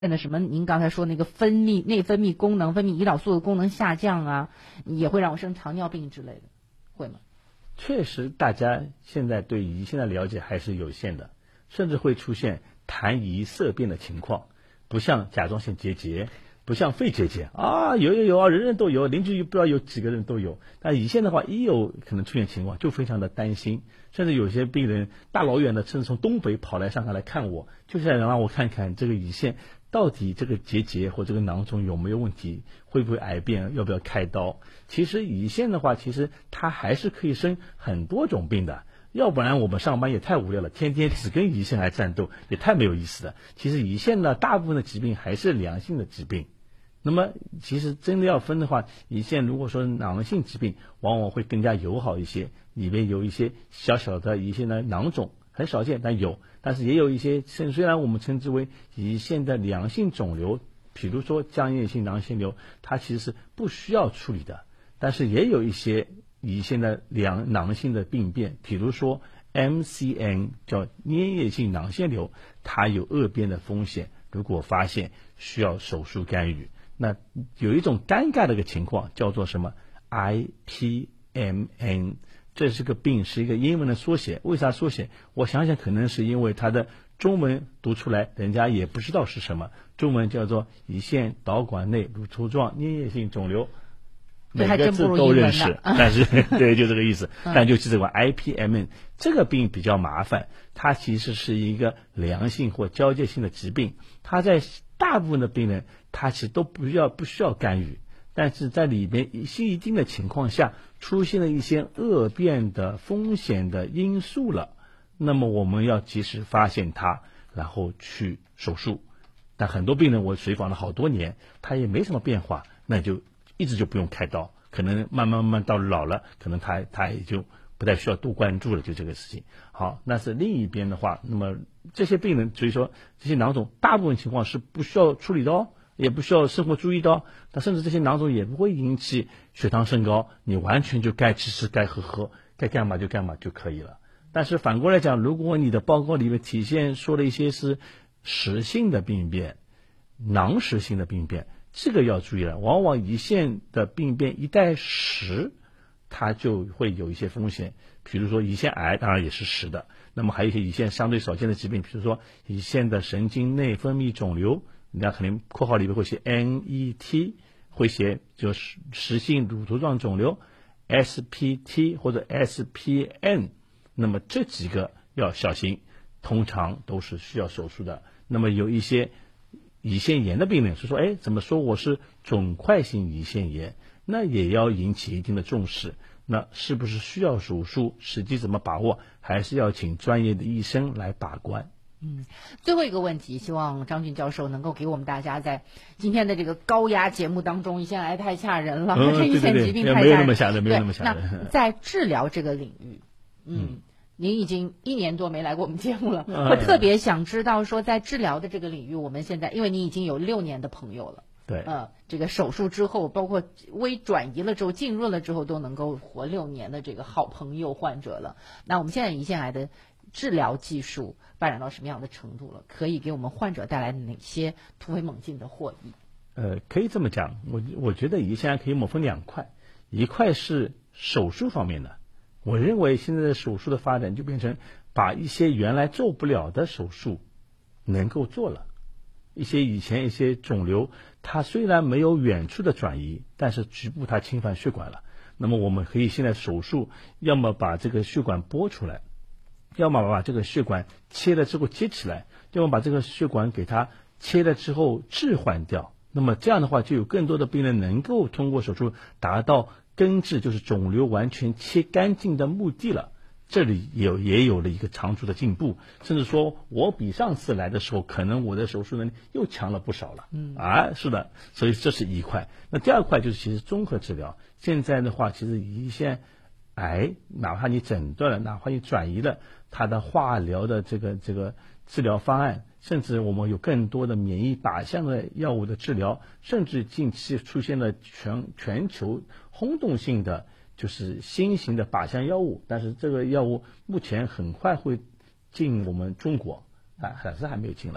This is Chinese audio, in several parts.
的什么，您刚才说那个内分泌功能、分泌胰岛素的功能下降啊，也会让我生糖尿病之类的，会吗？ 确实，大家现在对胰腺的了解还是有限的，甚至会出现痰胰色变的情况，不像甲状腺结节，不像肺结节啊，有啊，人人都有，邻居不知道有几个人都有。但胰腺的话，一有可能出现情况，就非常的担心，甚至有些病人大老远的，甚至从东北跑来上海来看我，就是想让我看看这个胰腺到底这个结节或这个囊肿有没有问题，会不会癌变，要不要开刀。其实胰腺的话，其实它还是可以生很多种病的，要不然我们上班也太无聊了，天天只跟胰腺来战斗，也太没有意思了。其实胰腺呢，大部分的疾病还是良性的疾病。那么其实真的要分的话，胰腺如果说囊性疾病，往往会更加友好一些，里面有一些小小的胰腺的囊肿，很少见但有，但是也有一些虽然我们称之为胰腺的良性肿瘤，比如说浆液性囊腺瘤，它其实是不需要处理的，但是也有一些胰腺的囊性的病变，比如说 MCN 叫粘液性囊腺瘤，它有恶变的风险，如果发现需要手术干预。那有一种尴尬的一个情况叫做什么 IPMN， 这是个病，是一个英文的缩写。为啥缩写？我想想，可能是因为它的中文读出来人家也不知道是什么，中文叫做胰腺导管内乳头状粘液性肿瘤，每个字都认识，但是对，就这个意思。但就记这个 IPMN 这个病比较麻烦，它其实是一个良性或交界性的疾病，它在大部分的病人他其实都不需要干预，但是在里面一定的情况下出现了一些恶变的风险的因素了，那么我们要及时发现它，然后去手术。但很多病人我随访了好多年，他也没什么变化，那就一直就不用开刀，可能慢慢到老了，可能他也就不太需要多关注了，就这个事情。好，那是另一边的话，那么这些病人，所以说这些囊肿大部分情况是不需要处理的哦，也不需要生活注意的哦，但甚至这些囊肿也不会引起血糖升高，你完全就该吃吃该喝，该干嘛就干嘛就可以了。但是反过来讲，如果你的报告里面说了一些是实性的病变、囊实性的病变，这个要注意了，往往胰腺的病变一旦实，它就会有一些风险，比如说胰腺癌当然也是实的，那么还有一些胰腺相对少见的疾病，比如说胰腺的神经内分泌肿瘤，人家肯定括号里面会写 NET， 会写就是实性乳头状肿瘤 SPT 或者 SPN， 那么这几个要小心，通常都是需要手术的。那么有一些胰腺炎的病人是说，怎么说我是肿块性胰腺炎，那也要引起一定的重视，那是不是需要手术，实际怎么把握，还是要请专业的医生来把关。 最后一个问题，希望张俊教授能够给我们大家在今天的这个高压节目当中，胰腺癌太吓人了，这胰腺疾病太吓人， 没有那么吓人，没有那么吓人。 那在治疗这个领域，您已经1年多没来过我们节目了，我特别想知道说，在治疗的这个领域，我们现在因为你已经有6年的朋友了， 对， 这个手术之后，包括微转移了之后、浸润了之后，都能够活6年的这个好朋友患者了。那我们现在胰腺癌的治疗技术发展到什么样的程度了？可以给我们患者带来哪些突飞猛进的获益？ 可以这么讲，我觉得胰腺癌可以分2块，一块是手术方面的。我认为现在的手术的发展就变成把一些原来做不了的手术能够做了，以前一些肿瘤它虽然没有远处的转移，但是局部它侵犯血管了，那么我们可以现在手术要么把这个血管拨出来，要么把这个血管切了之后接起来，要么把这个血管给它切了之后置换掉，那么这样的话就有更多的病人能够通过手术达到根治，就是肿瘤完全切干净的目的了。这里也有了一个长足的进步，甚至说我比上次来的时候，可能我的手术能力又强了不少了。是的，所以这是一块。那第二块就是其实综合治疗。现在的话，其实胰腺癌哪怕你诊断了，哪怕你转移了，它的化疗的这个治疗方案，甚至我们有更多的免疫靶向的药物的治疗，甚至近期出现了全球轰动性的就是新型的靶向药物，但是这个药物目前很快会进我们中国，还是还没有进来。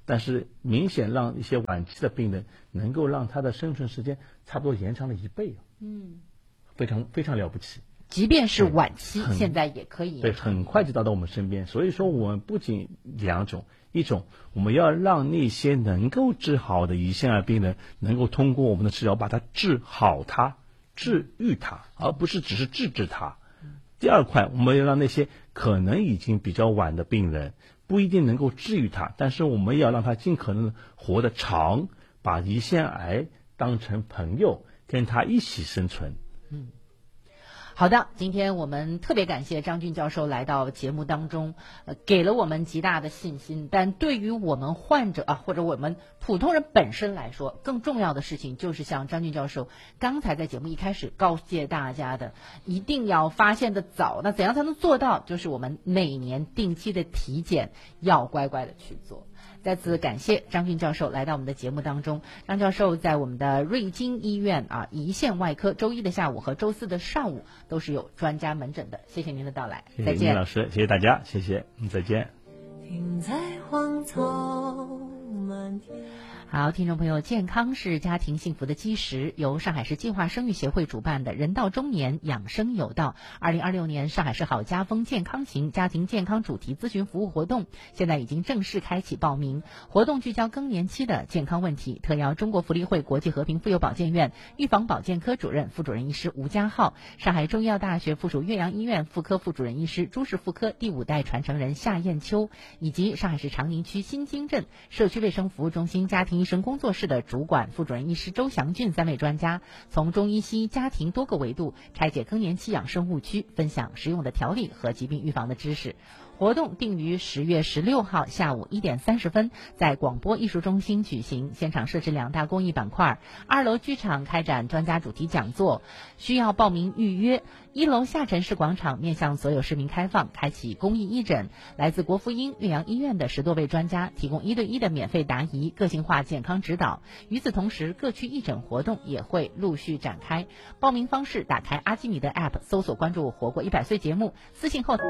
但是明显让一些晚期的病人能够让他的生存时间差不多延长了1倍，非常非常了不起。 即便是晚期，现在也可以。 对，很快就到我们身边。所以说，我们不仅2种，一种我们要让那些能够治好的胰腺癌病人，能够通过我们的治疗把它治好它、治愈它，而不是只是治它。第二块，我们要让那些可能已经比较晚的病人，不一定能够治愈它，但是我们要让他尽可能活得长，把胰腺癌当成朋友，跟他一起生存。 好的，今天我们特别感谢张俊教授来到节目当中，给了我们极大的信心。但对于我们患者或者我们普通人本身来说，更重要的事情就是像张俊教授刚才在节目一开始告诫大家的，一定要发现的早。那怎样才能做到？就是我们每年定期的体检要乖乖的去做。再次感谢张俊教授来到我们的节目当中。张教授在我们的瑞金医院胰腺外科周一的下午和周4的上午都是有专家门诊的。谢谢您的到来，再见。 谢谢老师，谢谢大家，谢谢，再见。 停在荒草满天。 好，听众朋友，健康是家庭幸福的基石。由上海市计划生育协会主办的人到中年养生有道2026年上海市好家风健康行家庭健康主题咨询服务活动现在已经正式开启报名。活动聚焦更年期的健康问题，特邀中国福利会国际和平妇幼保健院预防保健科主任、副主任医师吴家浩，上海中医药大学附属岳阳医院妇科副主任医师、朱氏妇科第5代传承人夏艳秋，以及上海市长宁区新京镇社区卫生服务中心家庭医生工作室的主管副主任医师周祥俊3位专家，从中医西医家庭多个维度拆解更年期养生误区，分享实用的调理和疾病预防的知识。活动定于10月16号下午1点30分在广播艺术中心举行，现场设置2大公益板块，2楼剧场开展专家主题讲座，需要报名预约。1楼下沉式广场面向所有市民开放，开启公益义诊，来自国妇婴岳阳医院的10多位专家提供1对1的免费答疑、个性化健康指导。与此同时，各区义诊活动也会陆续展开。报名方式：打开阿基米德 App， 搜索关注活过100岁节目，私信后。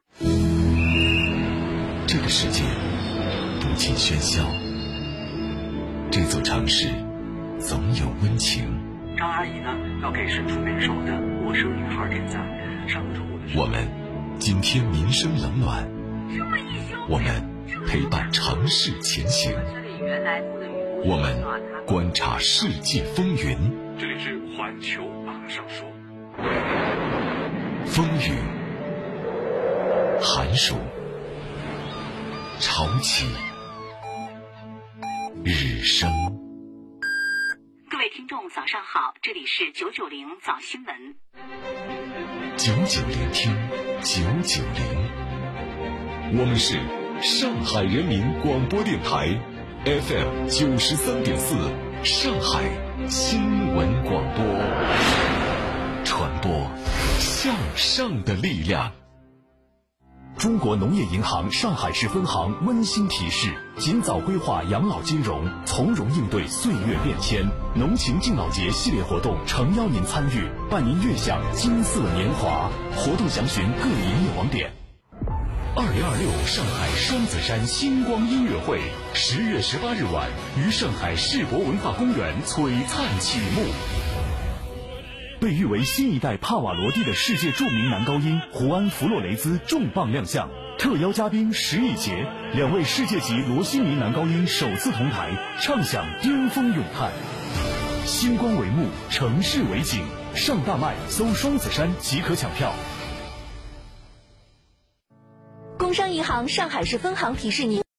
这个世界不尽喧嚣，这座城市总有温情。 张阿姨呢，要给身处备受的陌生女孩点赞。上周五的时候， 我们今天民生冷暖，我们陪伴城市前行，我们观察世界风云。 这里是环球马上说。 风雨、寒暑、潮起、日升。 各位听众早上好，这里是990早新闻。 99听990，我们是上海人民广播电台 FM 93.4，上海新闻广播，传播向上的力量。中国农业银行上海市分行温馨提示：尽早规划养老金融，从容应对岁月变迁。农情敬老节系列活动诚邀您参与，伴您悦享金色年华。活动详询各营业网点。2026上海双子山星光音乐会10月18日晚于上海世博文化公园璀璨启幕。被誉为新一代帕瓦罗蒂的世界著名男高音胡安·弗洛雷兹重磅亮相，特邀嘉宾石以洁，2位世界级罗西尼男高音首次同台，唱响巅峰咏叹。星光为幕，城市为景，上大麦搜双子山即可抢票。 工商银行上海市分行提示您。